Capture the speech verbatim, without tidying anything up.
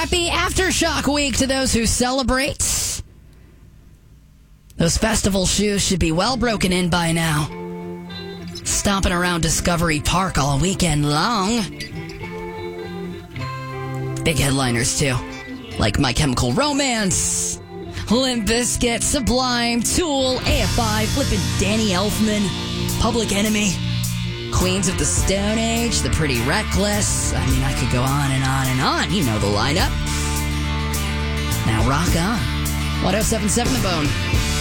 Happy Aftershock Week to those who celebrate. Those festival shoes should be well broken in by now. Stomping around Discovery Park all weekend long. Big headliners, too. Like My Chemical Romance, Limp Bizkit, Sublime, Tool, A F I, Flippin' Danny Elfman, Public Enemy, Queens of the Stone Age, The Pretty Reckless. I mean, I could go on and on and on. You know the lineup. Now rock on. one oh seven point seven The Bone.